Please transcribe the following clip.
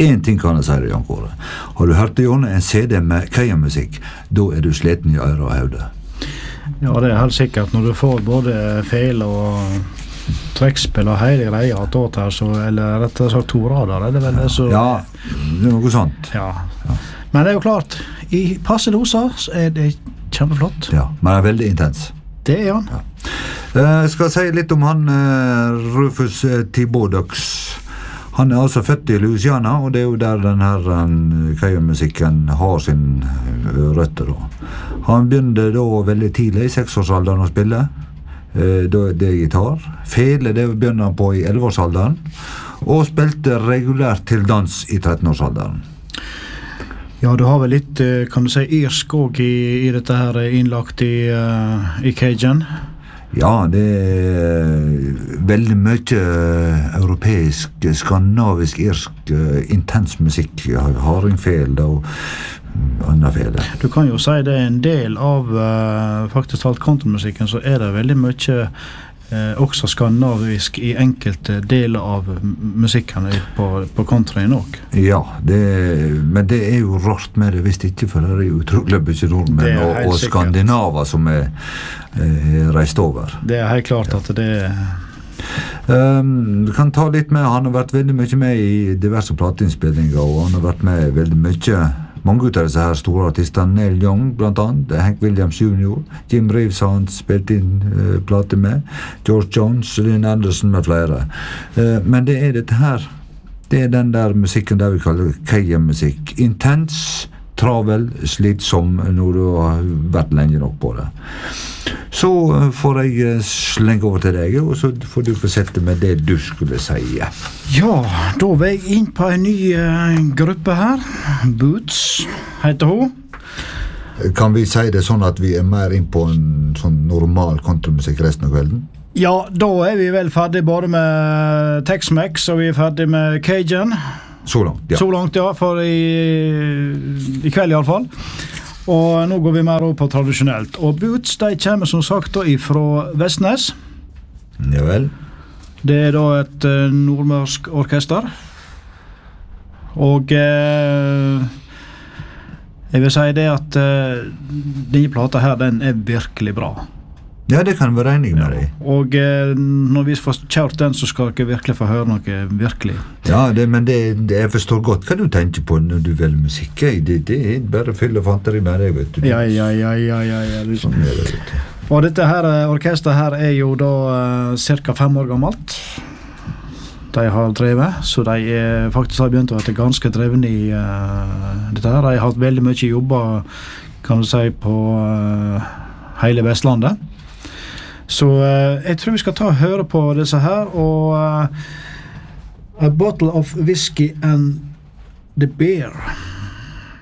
En ting kan jeg si det, Jan Kåre. Har du hørt gjennom en CD med Keia-musikk, da du sliten i øret og hodet. Ja, det helt sikkert. Når du får både fele og trekkspill og hele greia attåt her, så, eller rettere sagt 2 rader, det vel det så... Ja, det noe sånt. Ja. Men det jo klart, i passe doser så det kjempeflott. Ja, men det veldig intens. Det han. Ja. Jeg skal si litt om han Rufus Thibaudux. Han altså født i Louisiana, og det jo der den her Keia-musikken har sin røtter da. Han begynte da veldig tidlig, i 6-årsalderen å spille. Det gitar. Fele, det begynte han på i 11-årsalderen, og spilte regulært til dans i 13-årsalderen. Ja, du har vel litt, kan du si, irsk også i dette her innlagt i Cajun? Ja, det veldig mye europeisk, skandinavisk, irsk, intens musikk, hardingfele og andre fele. Du kan jo si det en del av faktisk alt countrymusikken, så det veldig mye også skandinavisk i enkelte deler av musikken på countryen også. Ja, men det jo rart med det, hvis ikke, for det jo utrolig mye nordmenn og skandinaver som reist over. Det helt klart at det Du kan ta litt med, han har vært veldig mye med i diverse plateinnspillinger, og han har vært med veldig mye. Mange ut av disse her store artistene, Neil Young blant annet, Hank Williams Jr., Jim Reeves har han spilt inn plate med, George Jones, Lynn Anderson med flere. Men det dette her, det den der musikken der vi kaller Keia-musikk. Intens, travel, slitsom når du har vært lenge nok på det. Så får jeg slenge over til deg, og så får du forsette med det du skulle si. Ja, da jeg inn på en ny gruppe her. Boots heter hun. Kan vi si det sånn at vi mer inn på en sånn normal countrymusikk resten av kvelden? Ja, da vi vel ferdig både med Tex-Mex, og vi ferdig med Cajun. Så langt, ja. Så langt, ja, for i kveld i alle fall. Og nå går vi mer over på tradisjonelt. Og Boots, de kommer som sagt da fra Vestnes. Ja vel. Det da et nordmørsk orkester. Og jeg vil si det at denne plata her, den virkelig bra. Ja, det kan være enig med deg. Og når vi får kjørt den, så skal dere virkelig få høre noe virkelig. Ja, men jeg forstår godt hva du tenker på når du velger musikk. Det bare fyll og fanteri med deg, vet du. Ja. Sånn det, vet du. Og dette her orkestret her jo da cirka 5 år gammelt. De har drevet, så de faktisk har begynt å være ganske drevne i dette her. De har hatt veldig mye jobber, kan du si, på hele Vestlandet. Så jeg tror vi skal ta og høre på disse her, og A Bottle of Whiskey and the Beer.